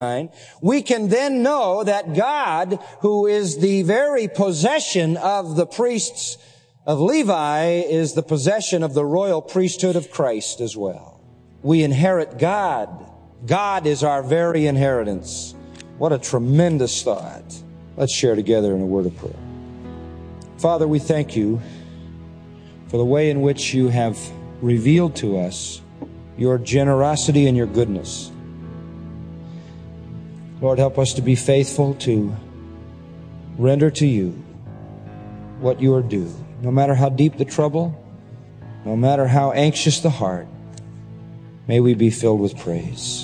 we can then know that God, who is the very possession of the priests of Levi, is the possession of the royal priesthood of Christ as well. We inherit God. God is our very inheritance. What a tremendous thought. Let's share together in a word of prayer. Father, we thank you for the way in which you have revealed to us your generosity and your goodness. Lord, help us to be faithful to render to you what you are due. No matter how deep the trouble, no matter how anxious the heart, may we be filled with praise.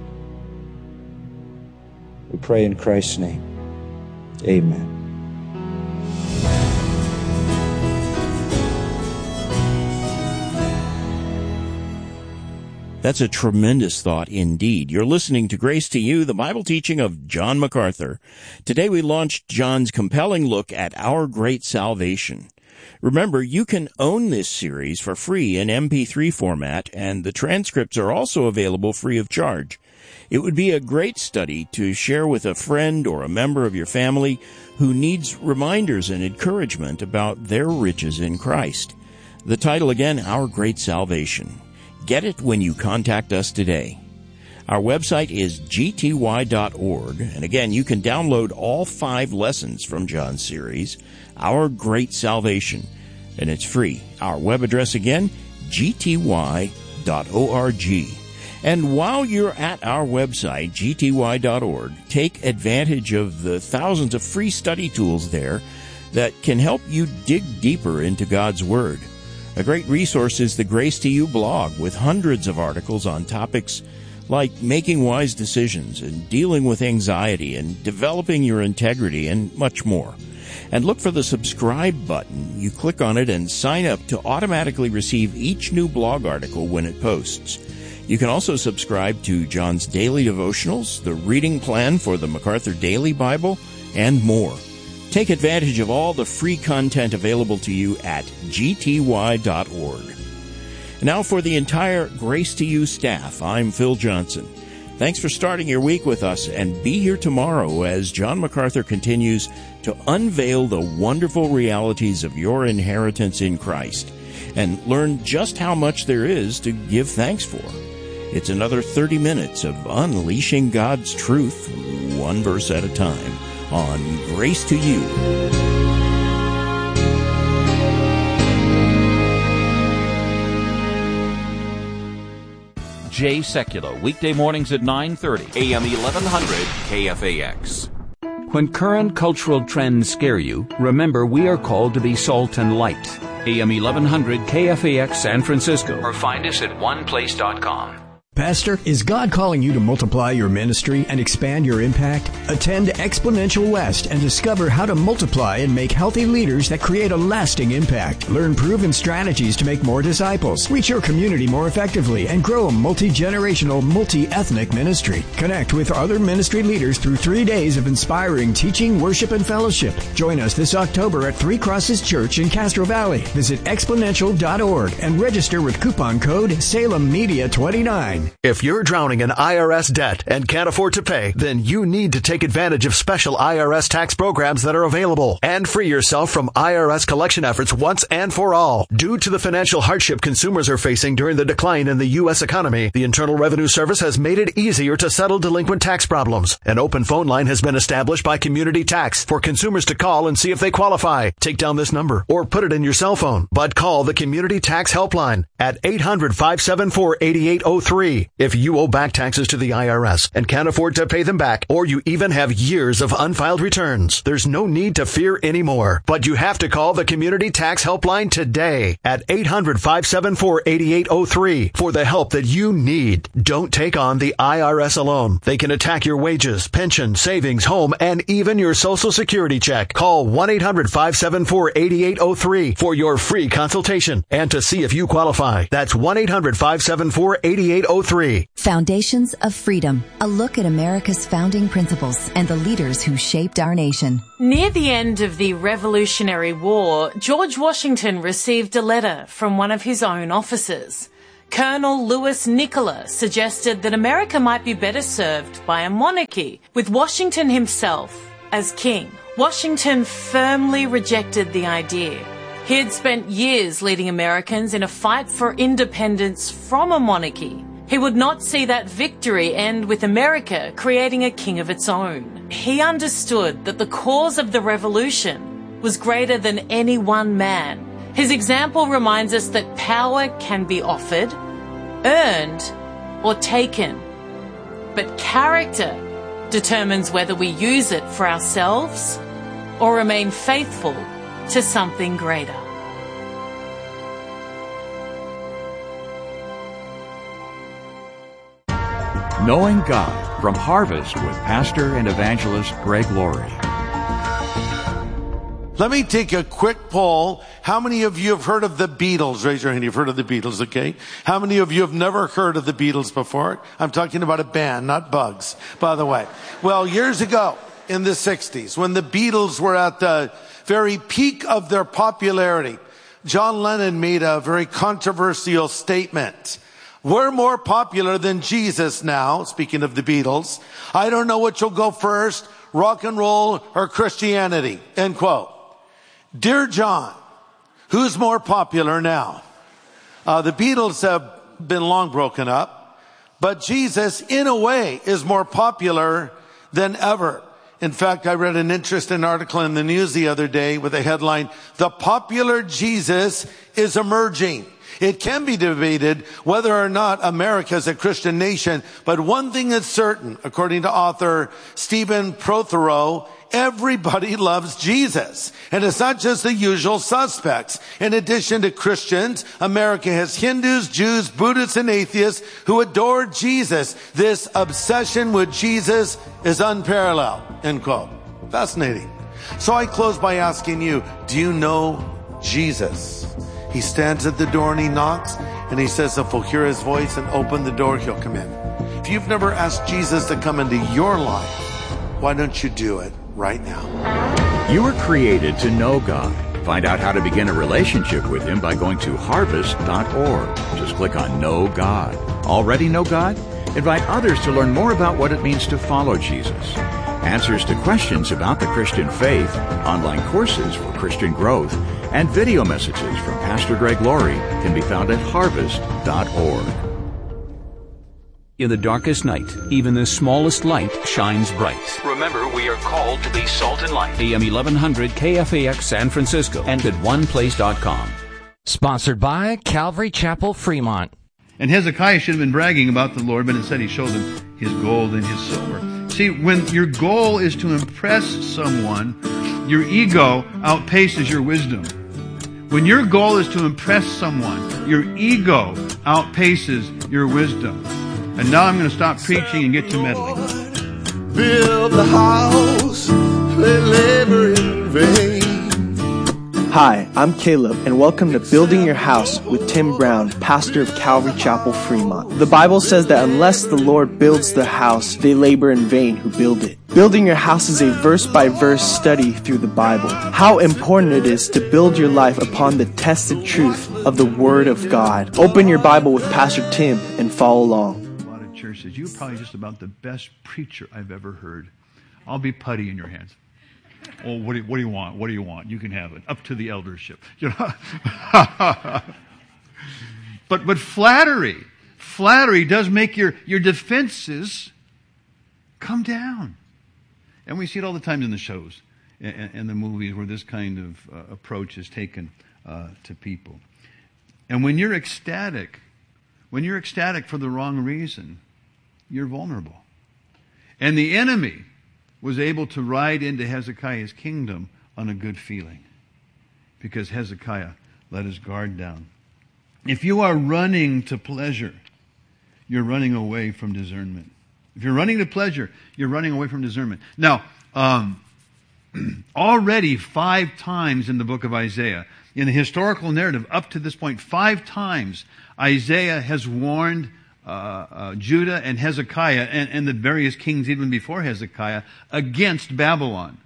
We pray in Christ's name. Amen. That's a tremendous thought indeed. You're listening to Grace to You, the Bible teaching of John MacArthur. Today we launched John's compelling look at our great salvation. Remember, you can own this series for free in MP3 format, and the transcripts are also available free of charge. It would be a great study to share with a friend or a member of your family who needs reminders and encouragement about their riches in Christ. The title again, Our Great Salvation. Get it when you contact us today. Our website is gty.org, and again, you can download all 5 lessons from John's series, Our Great Salvation, and it's free. Our web address again, gty.org. And while you're at our website, gty.org, take advantage of the thousands of free study tools there that can help you dig deeper into God's Word. A great resource is the Grace to You blog with hundreds of articles on topics like making wise decisions and dealing with anxiety and developing your integrity and much more. And look for the subscribe button. You click on it and sign up to automatically receive each new blog article when it posts. You can also subscribe to John's daily devotionals, the reading plan for the MacArthur Daily Bible, and more. Take advantage of all the free content available to you at gty.org. Now for the entire Grace to You staff, I'm Phil Johnson. Thanks for starting your week with us, and be here tomorrow as John MacArthur continues to unveil the wonderful realities of your inheritance in Christ and learn just how much there is to give thanks for. It's another 30 minutes of unleashing God's truth, one verse at a time, on Grace to You. Jay Sekulow, weekday mornings at 9:30, AM 1100 KFAX. When current cultural trends scare you, remember we are called to be salt and light. AM 1100 KFAX San Francisco, or find us at oneplace.com. Pastor, is God calling you to multiply your ministry and expand your impact? Attend Exponential West and discover how to multiply and make healthy leaders that create a lasting impact. Learn proven strategies to make more disciples, reach your community more effectively, and grow a multi-generational, multi-ethnic ministry. Connect with other ministry leaders through 3 days of inspiring teaching, worship, and fellowship. Join us this October at Three Crosses Church in Castro Valley. Visit exponential.org and register with coupon code SalemMedia29. If you're drowning in IRS debt and can't afford to pay, then you need to take advantage of special IRS tax programs that are available and free yourself from IRS collection efforts once and for all. Due to the financial hardship consumers are facing during the decline in the U.S. economy, the Internal Revenue Service has made it easier to settle delinquent tax problems. An open phone line has been established by Community Tax for consumers to call and see if they qualify. Take down this number or put it in your cell phone, but call the Community Tax Helpline at 800-574-8803. If you owe back taxes to the IRS and can't afford to pay them back, or you even have years of unfiled returns, there's no need to fear anymore. But you have to call the Community Tax Helpline today at 800-574-8803 for the help that you need. Don't take on the IRS alone. They can attack your wages, pension, savings, home, and even your Social Security check. Call 1-800-574-8803 for your free consultation and to see if you qualify. That's 1-800-574-8803. Foundations of Freedom, a look at America's founding principles and the leaders who shaped our nation. Near the end of the Revolutionary War, George Washington received a letter from one of his own officers. Colonel Louis Nicola suggested that America might be better served by a monarchy, with Washington himself as king. Washington firmly rejected the idea. He had spent years leading Americans in a fight for independence from a monarchy. He would not see that victory end with America creating a king of its own. He understood that the cause of the revolution was greater than any one man. His example reminds us that power can be offered, earned, or taken. But character determines whether we use it for ourselves or remain faithful to something greater. Knowing God from Harvest with Pastor and Evangelist Greg Laurie. Let me take a quick poll. How many of you have heard of the Beatles? Raise your hand. You've heard of the Beatles, okay? How many of you have never heard of the Beatles before? I'm talking about a band, not Bugs, by the way. Well, years ago in the 60s, when the Beatles were at the very peak of their popularity, John Lennon made a very controversial statement. We're more popular than Jesus now, speaking of the Beatles. I don't know which will go first, rock and roll or Christianity, end quote. Dear John, who's more popular now? The Beatles have been long broken up, but Jesus, in a way, is more popular than ever. In fact, I read an interesting article in the news the other day with a headline, "The popular Jesus is emerging." It can be debated whether or not America is a Christian nation, but one thing is certain, according to author Stephen Prothero, everybody loves Jesus. And it's not just the usual suspects. In addition to Christians, America has Hindus, Jews, Buddhists, and atheists who adore Jesus. This obsession with Jesus is unparalleled, end quote. Fascinating. So I close by asking you, do you know Jesus? He stands at the door and he knocks, and he says if we'll hear his voice and open the door, he'll come in. If you've never asked Jesus to come into your life, why don't you do it right now? You were created to know God. Find out how to begin a relationship with Him by going to harvest.org. Just click on Know God. Already know God? Invite others to learn more about what it means to follow Jesus. Answers to questions about the Christian faith, online courses for Christian growth, and video messages from Pastor Greg Laurie can be found at harvest.org. In the darkest night, even the smallest light shines bright. Remember, we are called to be salt and light. AM 1100 KFAX San Francisco and at oneplace.com. Sponsored by Calvary Chapel, Fremont. And Hezekiah should have been bragging about the Lord, but instead he showed them his gold and his silver. See, when your goal is to impress someone, your ego outpaces your wisdom. When your goal is to impress someone, your ego outpaces your wisdom. And now I'm going to stop preaching and get to meddling. Build the house, they labor in vain. Hi, I'm Caleb, and welcome to Building Your House with Tim Brown, pastor of Calvary Chapel, Fremont. The Bible says that unless the Lord builds the house, they labor in vain who build it. Building your house is a verse-by-verse study through the Bible. How important it is to build your life upon the tested truth of the Word of God. Open your Bible with Pastor Tim and follow along. A lot of churches, you're probably just about the best preacher I've ever heard. I'll be putty in your hands. Oh, what do you want? What do you want? You can have it. Up to the eldership. You know? But flattery does make your defenses come down. And we see it all the time in the shows and the movies where this kind of approach is taken to people. And when you're ecstatic for the wrong reason, you're vulnerable. And the enemy was able to ride into Hezekiah's kingdom on a good feeling because Hezekiah let his guard down. If you are running to pleasure, you're running away from discernment. If you're running to pleasure, you're running away from discernment. Now, already 5 times in the book of Isaiah, in the historical narrative up to this point, 5 times Isaiah has warned Judah and Hezekiah and the various kings even before Hezekiah against Babylon.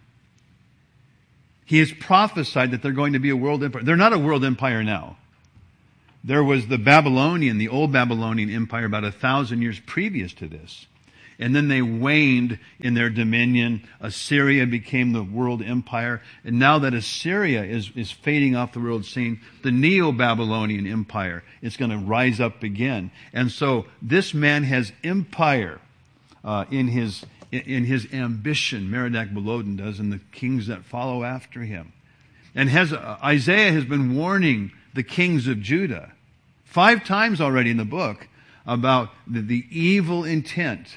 He has prophesied that they're going to be a world empire. They're not a world empire now. There was the old Babylonian Empire, about 1,000 years previous to this. And then they waned in their dominion. Assyria became the world empire. And now that Assyria is fading off the world scene, the Neo-Babylonian Empire is going to rise up again. And so this man has empire in his ambition. Merodach Baladan does, and the kings that follow after him. And Isaiah has been warning the kings of Judah 5 times already in the book about the evil intent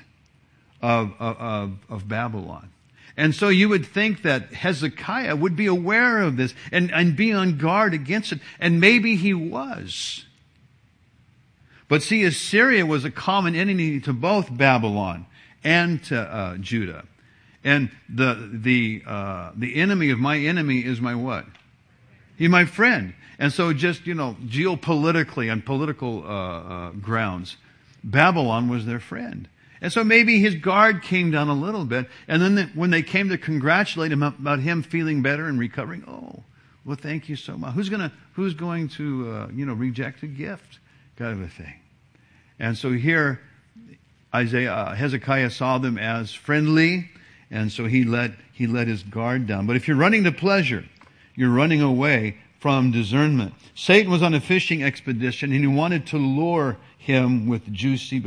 of Babylon. And so you would think that Hezekiah would be aware of this and be on guard against it. And maybe he was. But see, Assyria was a common enemy to both Babylon and to Judah. And the enemy of my enemy is my what? He's my friend. And so just, geopolitically, on political grounds, Babylon was their friend. And so maybe his guard came down a little bit. And then when they came to congratulate him about him feeling better and recovering, oh, well, thank you so much. Who's going to reject a gift? Kind of a thing. And so here, Hezekiah saw them as friendly, and so he let his guard down. But if you're running to pleasure, you're running away from discernment. Satan was on a fishing expedition, and he wanted to lure him with juicy,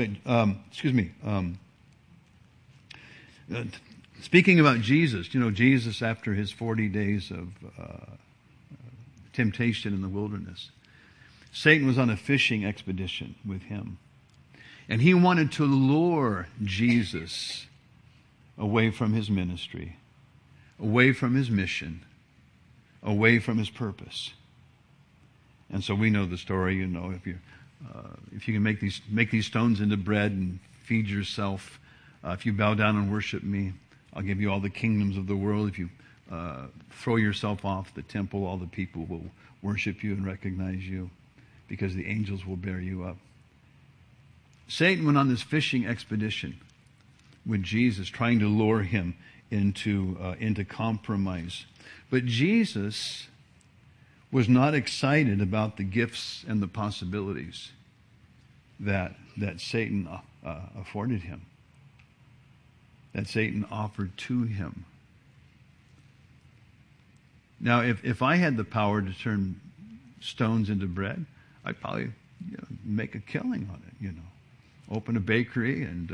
speaking about Jesus, Jesus after his 40 days of temptation in the wilderness. Satan was on a fishing expedition with him. And he wanted to lure Jesus away from his ministry, away from his mission, away from his purpose. And so we know the story, if you can make these stones into bread and feed yourself, if you bow down and worship me, I'll give you all the kingdoms of the world. If you throw yourself off the temple, all the people will worship you and recognize you, because the angels will bear you up. Satan went on this fishing expedition with Jesus, trying to lure him into compromise. But Jesus was not excited about the gifts and the possibilities that Satan afforded him, that Satan offered to him. Now, if I had the power to turn stones into bread, I'd probably make a killing on it, Open a bakery and,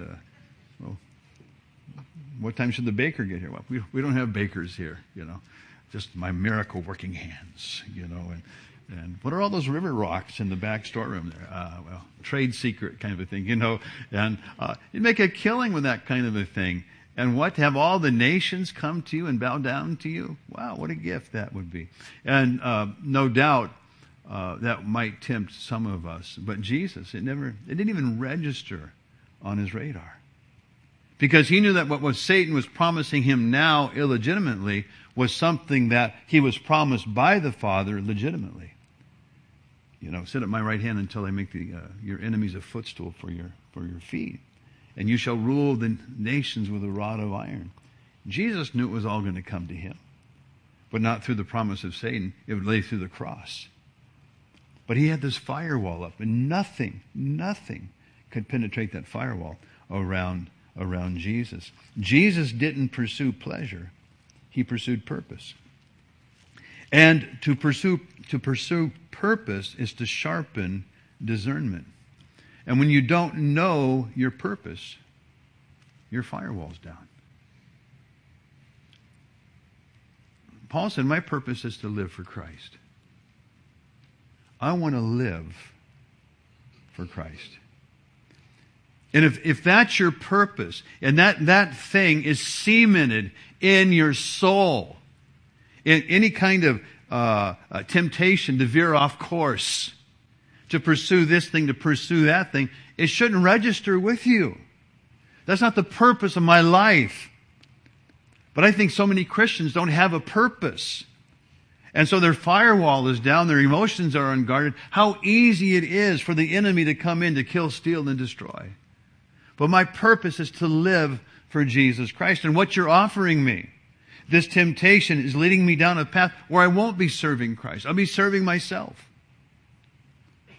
what time should the baker get here? Well, we don't have bakers here, just my miracle working hands, and what are all those river rocks in the back storeroom there? Trade secret kind of a thing, and you'd make a killing with that kind of a thing. And what, to have all the nations come to you and bow down to you? Wow, what a gift that would be. And no doubt that might tempt some of us. But Jesus, it didn't even register on his radar. Because he knew that what Satan was promising him now illegitimately was something that he was promised by the Father legitimately. Sit at my right hand until I make your enemies a footstool for your feet. And you shall rule the nations with a rod of iron. Jesus knew it was all going to come to him. But not through the promise of Satan. It would lay through the cross. But he had this firewall up, and nothing could penetrate that firewall around Jesus. Jesus didn't pursue pleasure. He pursued purpose. And to pursue purpose is to sharpen discernment. And when you don't know your purpose, your firewall's down. Paul said, my purpose is to live for Christ. I want to live for Christ. And if that's your purpose, and that thing is cemented in your soul, in any kind of temptation to veer off course, to pursue this thing, to pursue that thing, it shouldn't register with you. That's not the purpose of my life. But I think so many Christians don't have a purpose. And so their firewall is down, their emotions are unguarded. How easy it is for the enemy to come in to kill, steal, and destroy. But my purpose is to live for Jesus Christ. And what you're offering me, this temptation, is leading me down a path where I won't be serving Christ. I'll be serving myself.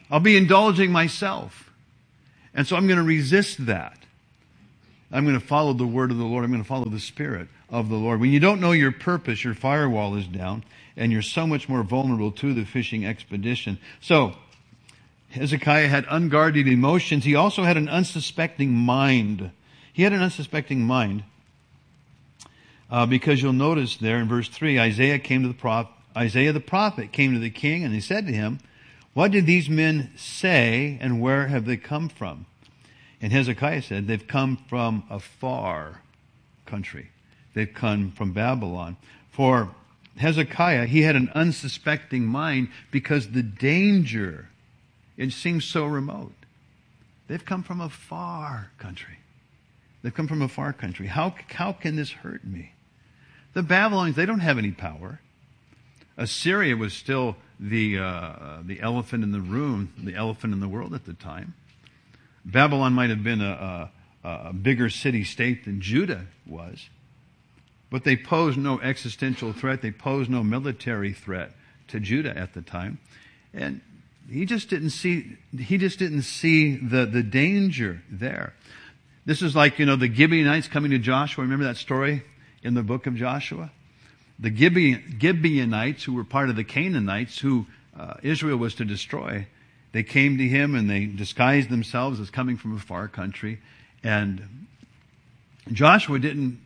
I'll be indulging myself. And so I'm going to resist that. I'm going to follow the word of the Lord. I'm going to follow the Spirit of the Lord. When you don't know your purpose, your firewall is down, and you're so much more vulnerable to the fishing expedition. So, Hezekiah had unguarded emotions. He also had an unsuspecting mind. He had an unsuspecting mind because you'll notice there in verse 3, Isaiah the prophet came to the king, and he said to him, "What did these men say, and where have they come from?" And Hezekiah said, "They've come from a far country. They've come from Babylon." For Hezekiah, he had an unsuspecting mind because the danger, it seems so remote. They've come from a far country. They've come from a far country. How can this hurt me? The Babylonians, they don't have any power. Assyria was still the elephant in the room, the elephant in the world at the time. Babylon might have been a bigger city-state than Judah was, but they posed no existential threat. They posed no military threat to Judah at the time, and he just didn't see the danger there. This is like, the Gibeonites coming to Joshua. Remember that story in the book of Joshua? The Gibeonites, who were part of the Canaanites, who Israel was to destroy, they came to him and they disguised themselves as coming from a far country. And Joshua didn't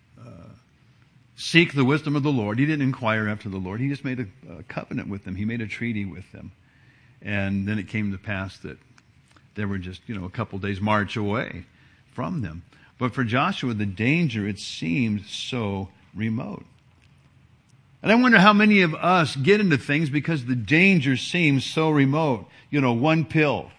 seek the wisdom of the Lord. He didn't inquire after the Lord. He just made a covenant with them. He made a treaty with them. And then it came to pass that they were just, a couple days march away from them. But for Joshua, the danger, it seemed so remote. And I wonder how many of us get into things because the danger seems so remote. One pill.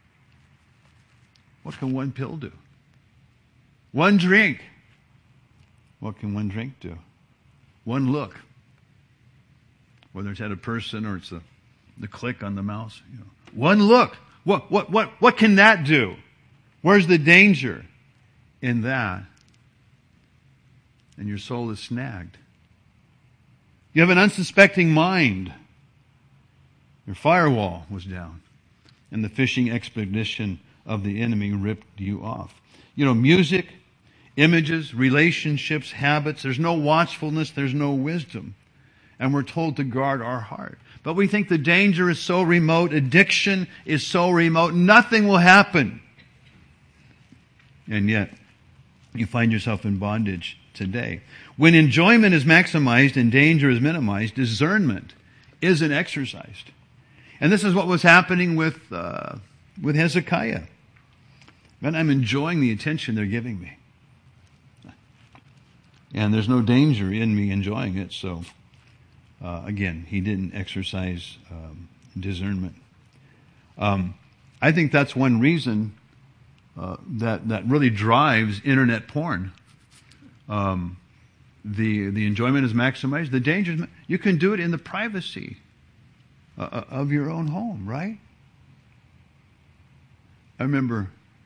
What can one pill do? One drink. What can one drink do? One look. Whether it's at a person or it's the click on the mouse. One look. What can that do? Where's the danger in that? And your soul is snagged. You have an unsuspecting mind. Your firewall was down. And the fishing expedition of the enemy ripped you off. Music, images, relationships, habits. There's no watchfulness. There's no wisdom. And we're told to guard our heart. But we think the danger is so remote. Addiction is so remote. Nothing will happen. And yet, you find yourself in bondage today. When enjoyment is maximized and danger is minimized, discernment isn't exercised. And this is what was happening with Hezekiah. Man, I'm enjoying the attention they're giving me. And there's no danger in me enjoying it. So, again, he didn't exercise discernment. I think that's one reason that really drives internet porn. The enjoyment is maximized. The danger is, you can do it in the privacy of your own home, right? I remember,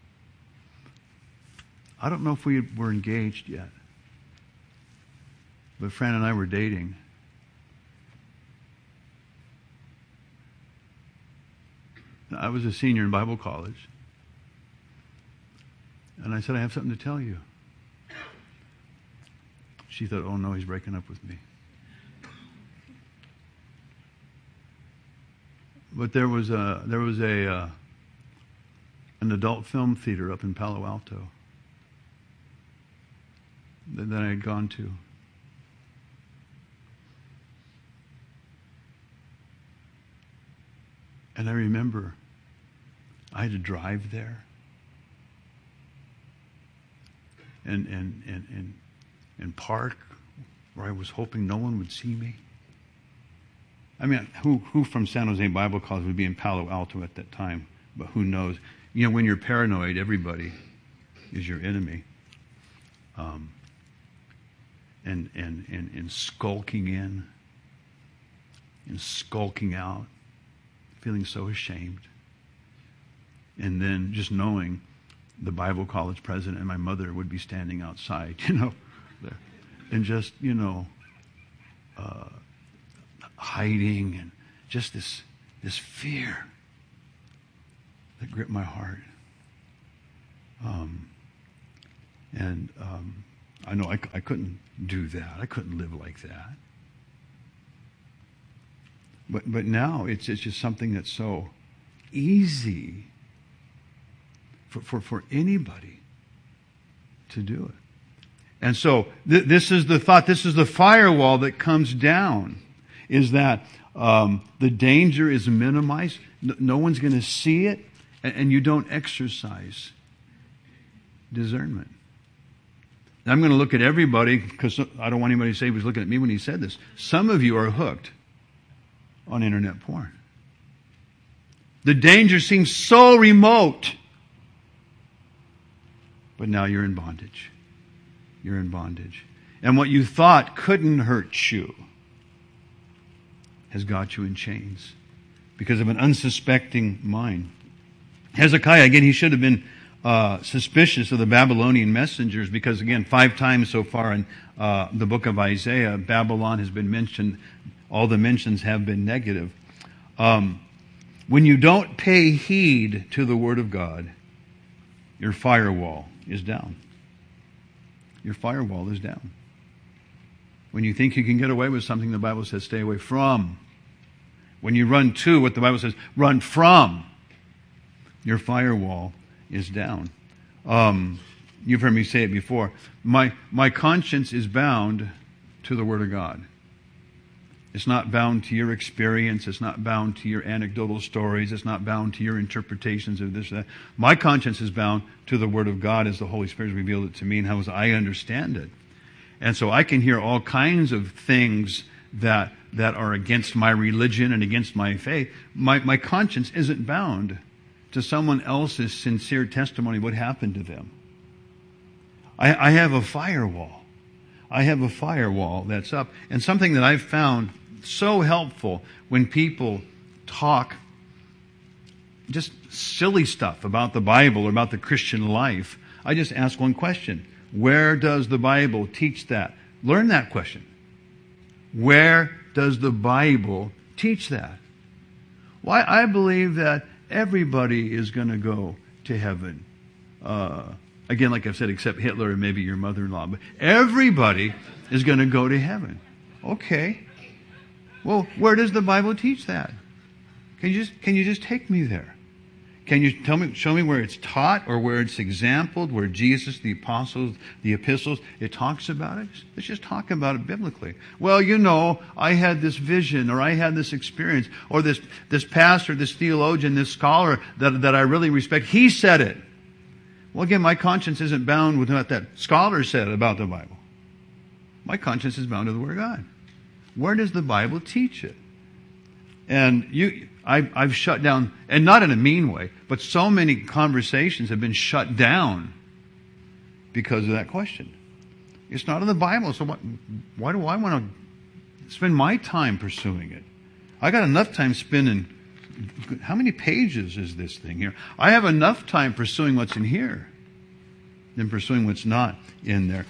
I don't know if we were engaged yet, but Fran and I were dating. I was a senior in Bible college. And I said, I have something to tell you. She thought, oh no, he's breaking up with me. But there was an adult film theater up in Palo Alto that I had gone to. And I remember I had to drive there and park where I was hoping no one would see me. I mean, who from San Jose Bible College would be in Palo Alto at that time? But who knows? When you're paranoid, everybody is your enemy. And skulking in and skulking out, feeling so ashamed. And then just knowing the Bible college president and my mother would be standing outside, there. And just, hiding and just this fear. that gripped my heart. I know I couldn't do that. I couldn't live like that. But now it's just something that's so easy for anybody to do it. And so this is the thought, this is the firewall that comes down, is that the danger is minimized. No one's going to see it, and you don't exercise discernment. And I'm going to look at everybody, because I don't want anybody to say he was looking at me when he said this. Some of you are hooked on internet porn. The danger seems so remote, but now you're in bondage. You're in bondage. And what you thought couldn't hurt you has got you in chains because of an unsuspecting mind. Hezekiah, again, he should have been suspicious of the Babylonian messengers because, again, 5 times so far in the book of Isaiah, Babylon has been mentioned. All the mentions have been negative. When you don't pay heed to the Word of God, your firewall is down. Your firewall is down. When you think you can get away with something, the Bible says stay away from. When you run to what the Bible says, run from. Your firewall is down. You've heard me say it before. My conscience is bound to the Word of God. It's not bound to your experience. It's not bound to your anecdotal stories. It's not bound to your interpretations of this or that. My conscience is bound to the Word of God as the Holy Spirit has revealed it to me and how I understand it. And so I can hear all kinds of things that are against my religion and against my faith. My conscience isn't bound to someone else's sincere testimony of what happened to them. I have a firewall. I have a firewall that's up. And something that I've found so helpful when people talk just silly stuff about the Bible or about the Christian life, I just ask one question. Where does the Bible teach that? Learn that question. Where does the Bible teach that? Why, I believe that everybody is going to go to heaven. Again, like I've said, except Hitler and maybe your mother-in-law. But everybody is going to go to heaven. Okay. Well, where does the Bible teach that? Can you just take me there? Can you show me where it's taught or where it's exampled, where Jesus, the apostles, the epistles, it talks about it? Let's just talk about it biblically. Well, I had this vision or I had this experience or this pastor, this theologian, this scholar that I really respect, he said it. Well, again, my conscience isn't bound with what that scholar said about the Bible. My conscience is bound to the Word of God. Where does the Bible teach it? And I've shut down, and not in a mean way, but so many conversations have been shut down because of that question. It's not in the Bible, so why do I want to spend my time pursuing it? I got enough time spending. How many pages is this thing here? I have enough time pursuing what's in here than pursuing what's not in there.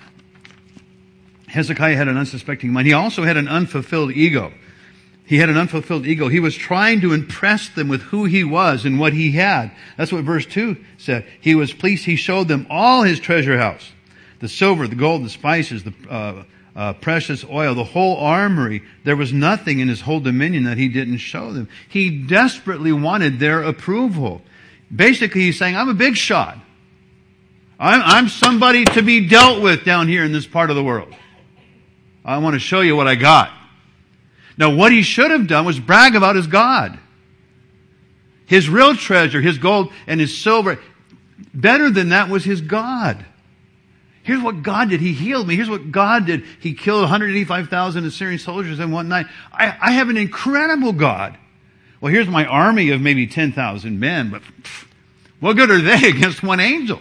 Hezekiah had an unsuspecting mind. He also had an unfulfilled ego. He had an unfulfilled ego. He was trying to impress them with who he was and what he had. That's what verse 2 said. He was pleased. He showed them all his treasure house. The silver, the gold, the spices, the precious oil, the whole armory. There was nothing in his whole dominion that he didn't show them. He desperately wanted their approval. Basically, he's saying, I'm a big shot. I'm somebody to be dealt with down here in this part of the world. I want to show you what I got. Now, what he should have done was brag about his God. His real treasure, his gold and his silver. Better than that was his God. Here's what God did. He healed me. Here's what God did. He killed 185,000 Assyrian soldiers in one night. I have an incredible God. Well, here's my army of maybe 10,000 men, but what good are they against one angel?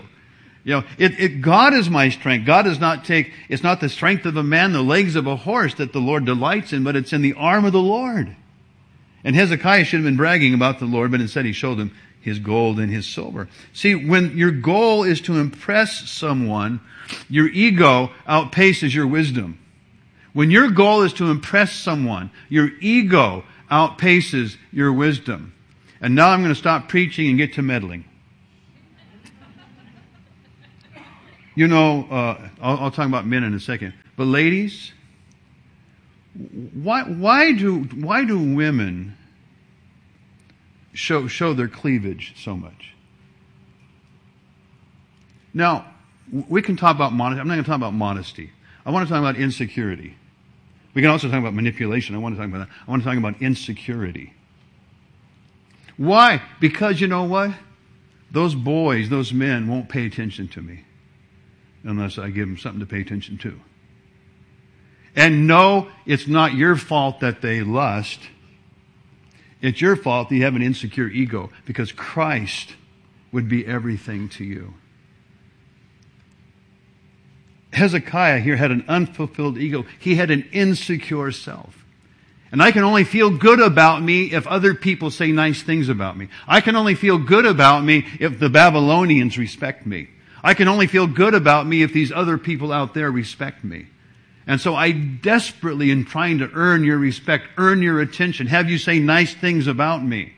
God is my strength. God does not take, it's not the strength of a man, the legs of a horse that the Lord delights in, but it's in the arm of the Lord. And Hezekiah should have been bragging about the Lord, but instead he showed them his gold and his silver. See, when your goal is to impress someone, your ego outpaces your wisdom. When your goal is to impress someone, your ego outpaces your wisdom. And now I'm going to stop preaching and get to meddling. You know, I'll talk about men in a second. But ladies, why do women show their cleavage so much? Now, we can talk about modesty. I'm not going to talk about modesty. I want to talk about insecurity. We can also talk about manipulation. I want to talk about that. I want to talk about insecurity. Why? Because you know what? Those boys, those men won't pay attention to me unless I give them something to pay attention to. And no, it's not your fault that they lust. It's your fault that you have an insecure ego, because Christ would be everything to you. Hezekiah here had an unfulfilled ego. He had an insecure self. And I can only feel good about me if other people say nice things about me. I can only feel good about me if the Babylonians respect me. I can only feel good about me if these other people out there respect me. And so I desperately am trying to earn your respect, earn your attention, have you say nice things about me.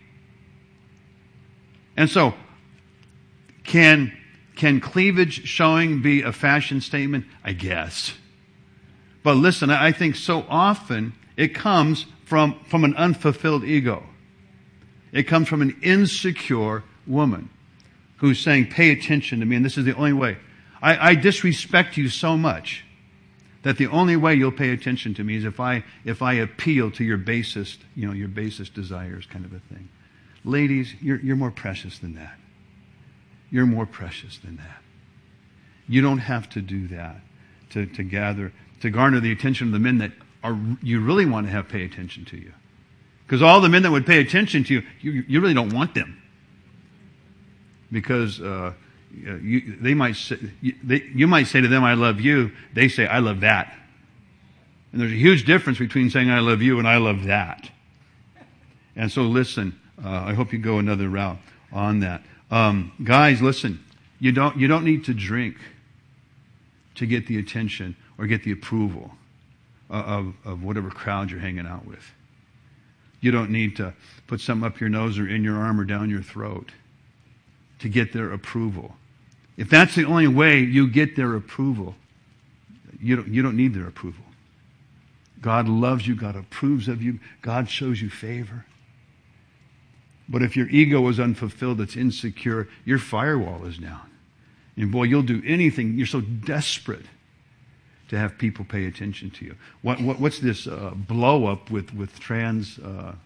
And so, can cleavage showing be a fashion statement? I guess. But listen, I think so often it comes from an unfulfilled ego. It comes from an insecure woman who's saying, pay attention to me, and this is the only way. I disrespect you so much that the only way you'll pay attention to me is if I appeal to your basest, your basest desires, kind of a thing. Ladies, you're more precious than that. You're more precious than that. You don't have to do that to garner the attention of the men that you really want to have pay attention to you. Because all the men that would pay attention to you really don't want them. Because you might say to them, I love you. They say, I love that. And there's a huge difference between saying I love you and I love that. And so listen, I hope you go another route on that. Guys, listen, you don't need to drink to get the attention or get the approval of whatever crowd you're hanging out with. You don't need to put something up your nose or in your arm or down your throat to get their approval. If that's the only way you get their approval, you don't need their approval. God loves you. God approves of you. God shows you favor. But if your ego is unfulfilled, it's insecure, your firewall is down. And boy, you'll do anything. You're so desperate to have people pay attention to you. What's this blow up with trans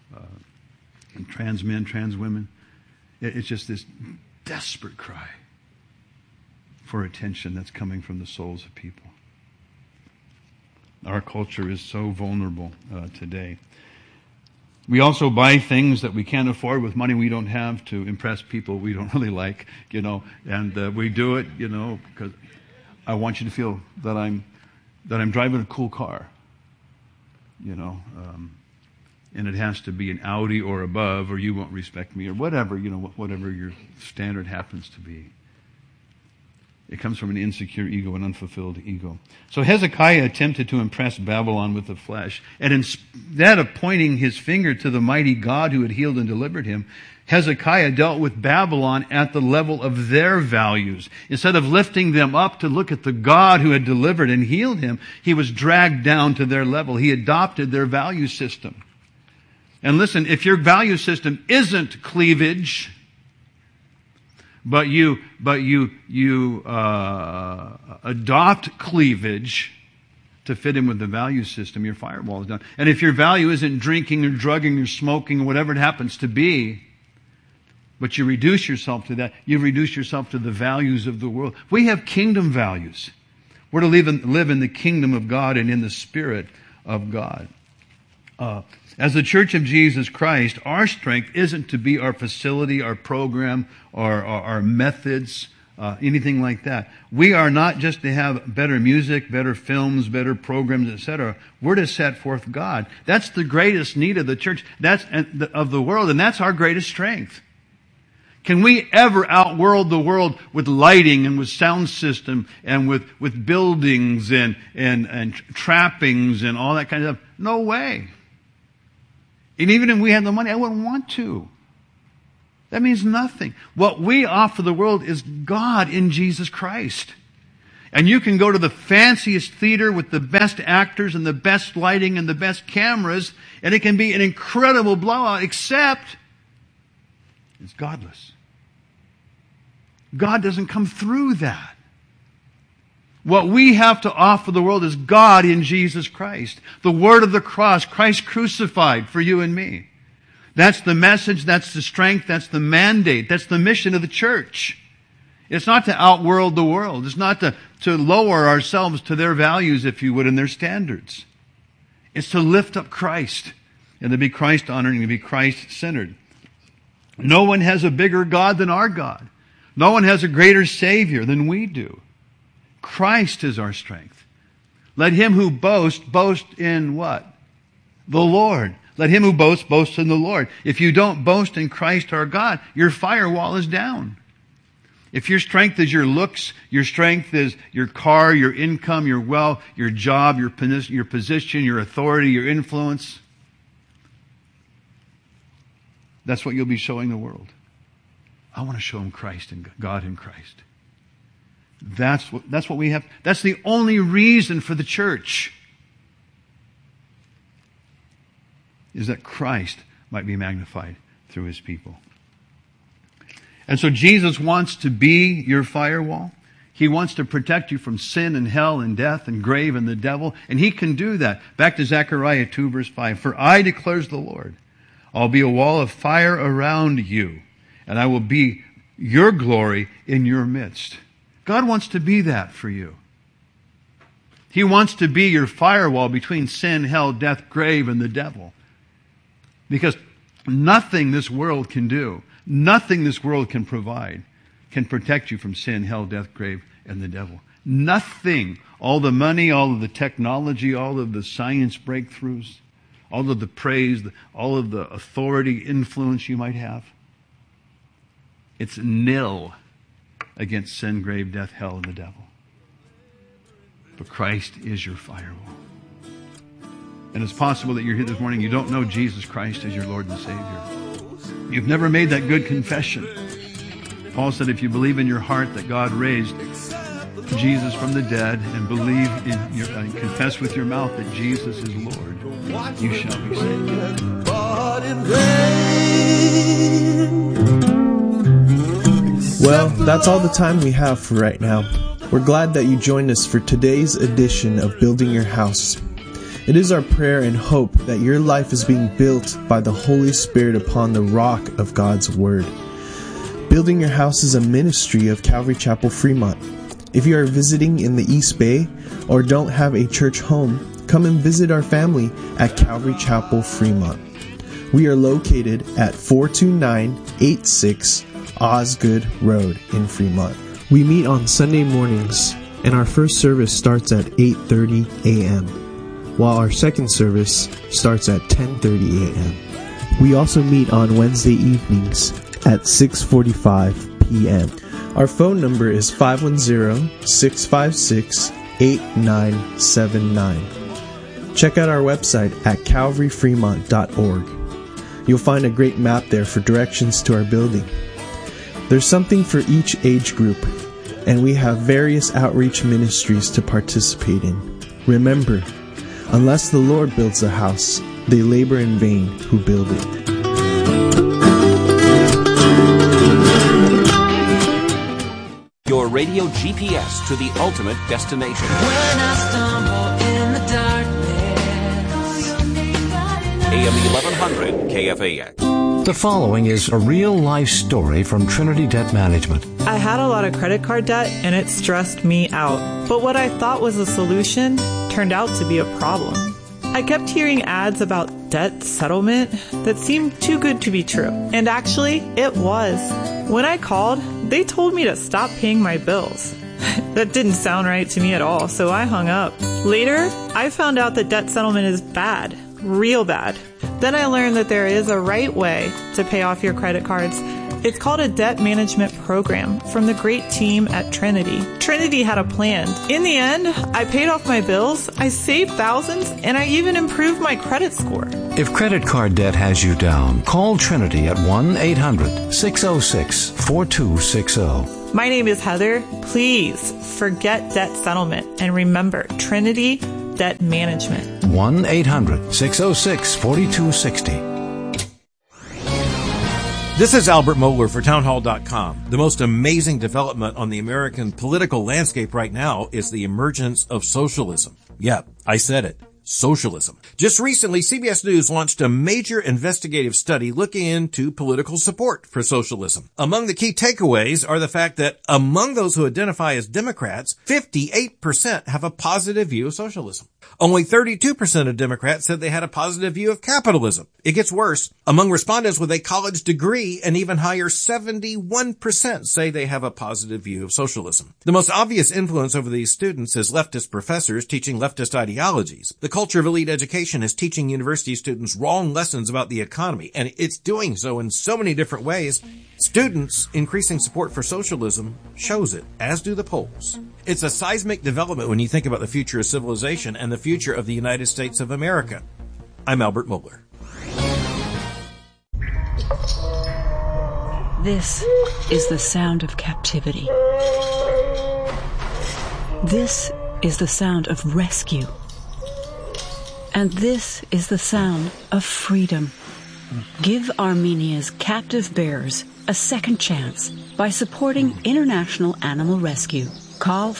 men, trans women? It's just this desperate cry for attention that's coming from the souls of people. Our culture is so vulnerable today. We also buy things that we can't afford with money we don't have to impress people we don't really like, and we do it, because I want you to feel that I'm driving a cool car, and it has to be an Audi or above, or you won't respect me, or whatever, whatever your standard happens to be. It comes from an insecure ego, an unfulfilled ego. So Hezekiah attempted to impress Babylon with the flesh. And instead of pointing his finger to the mighty God who had healed and delivered him, Hezekiah dealt with Babylon at the level of their values. Instead of lifting them up to look at the God who had delivered and healed him, he was dragged down to their level. He adopted their value system. And listen, if your value system isn't cleavage, but you adopt cleavage to fit in with the value system, your firewall is down. And if your value isn't drinking or drugging or smoking or whatever it happens to be, but you reduce yourself to that, you reduce yourself to the values of the world. We have kingdom values. We're to live in the kingdom of God and in the Spirit of God. As the Church of Jesus Christ, our strength isn't to be our facility, our program, or our methods, anything like that. We are not just to have better music, better films, better programs, etc. We're to set forth God. That's the greatest need of the church, of the world, and that's our greatest strength. Can we ever outworld the world with lighting and with sound system and with buildings and trappings and all that kind of stuff? No way. And even if we had the money, I wouldn't want to. That means nothing. What we offer the world is God in Jesus Christ. And you can go to the fanciest theater with the best actors and the best lighting and the best cameras, and it can be an incredible blowout, except it's godless. God doesn't come through that. What we have to offer the world is God in Jesus Christ. The word of the cross, Christ crucified for you and me. That's the message, that's the strength, that's the mandate, that's the mission of the church. It's not to outworld the world. It's not to lower ourselves to their values, if you would, and their standards. It's to lift up Christ and to be Christ-honoring, to be Christ-centered. No one has a bigger God than our God. No one has a greater Savior than we do. Christ is our strength. Let him who boasts, boast in what? The Lord. Let him who boasts, boast in the Lord. If you don't boast in Christ our God, your firewall is down. If your strength is your looks, your strength is your car, your income, your wealth, your job, your position, your authority, your influence, that's what you'll be showing the world. I want to show them Christ and God in Christ. That's what we have. That's the only reason for the church, is that Christ might be magnified through his people. And so Jesus wants to be your firewall. He wants to protect you from sin and hell and death and grave and the devil. And he can do that. Back to Zechariah 2 verse 5. For I, declares the Lord, I'll be a wall of fire around you, and I will be your glory in your midst. God wants to be that for you. He wants to be your firewall between sin, hell, death, grave, and the devil. Because nothing this world can do, nothing this world can provide, can protect you from sin, hell, death, grave, and the devil. Nothing. All the money, all of the technology, all of the science breakthroughs, all of the praise, all of the authority, influence you might have. It's nil against sin, grave, death, hell, and the devil. But Christ is your firewall. And it's possible that you're here this morning, you don't know Jesus Christ as your Lord and Savior. You've never made that good confession. Paul said, if you believe in your heart that God raised Jesus from the dead and believe in your, confess with your mouth that Jesus is Lord, you shall be saved. Well, that's all the time we have for right now. We're glad that you joined us for today's edition of Building Your House. It is our prayer and hope that your life is being built by the Holy Spirit upon the rock of God's Word. Building Your House is a ministry of Calvary Chapel Fremont. If you are visiting in the East Bay or don't have a church home, come and visit our family at Calvary Chapel Fremont. We are located at 42986 Osgood Road in Fremont. We meet on Sunday mornings, and our first service starts at 8:30 a.m., while our second service starts at 10:30 a.m. We also meet on Wednesday evenings at 6:45 p.m. Our phone number is 510-656-8979. Check out our website at calvaryfremont.org. You'll find a great map there for directions to our building. There's something for each age group, and we have various outreach ministries to participate in. Remember, unless the Lord builds the house, they labor in vain who build it. Your radio GPS to the ultimate destination. When I stumble in the darkness. AM 1100 KFAX. The following is a real-life story from Trinity Debt Management. I had a lot of credit card debt, and it stressed me out. But what I thought was a solution turned out to be a problem. I kept hearing ads about debt settlement that seemed too good to be true. And actually, it was. When I called, they told me to stop paying my bills. That didn't sound right to me at all, so I hung up. Later, I found out that debt settlement is bad. Real bad. Then I learned that there is a right way to pay off your credit cards It's called a debt management program from the great team at Trinity. Trinity had a plan. In the end, I paid off my bills, I saved thousands, and I even improved my credit score. If credit card debt has you down, call Trinity at 1-800-606-4260. My name is Heather. Please forget debt settlement and remember Trinity Debt Management. 1-800-606-4260. This is Albert Mohler for townhall.com. The most amazing development on the American political landscape right now is the emergence of socialism. Yeah, I said it. Socialism. Just recently, CBS News launched a major investigative study looking into political support for socialism. Among the key takeaways are the fact that among those who identify as Democrats, 58% have a positive view of socialism. Only 32% of Democrats said they had a positive view of capitalism. It gets worse. Among respondents with a college degree, an even higher 71% say they have a positive view of socialism. The most obvious influence over these students is leftist professors teaching leftist ideologies. The culture of elite education is teaching university students wrong lessons about the economy, and it's doing so in so many different ways. Students increasing support for socialism shows it, as do the polls. It's a seismic development when you think about the future of civilization and the future of the United States of America. I'm Albert Mohler. This is the sound of captivity. This is the sound of rescue. And this is the sound of freedom. Give Armenia's captive bears a second chance by supporting International Animal Rescue. Call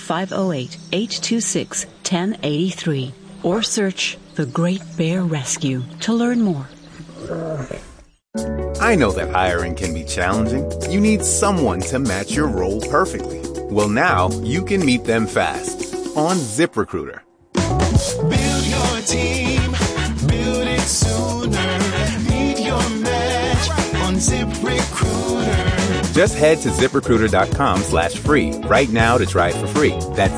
508-826-1083 or search The Great Bear Rescue to learn more. I know that hiring can be challenging. You need someone to match your role perfectly. Well, now you can meet them fast on ZipRecruiter. Build your team, build it sooner. Meet your match on ZipRecruiter. Just head to ZipRecruiter.com/free right now to try it for free. That's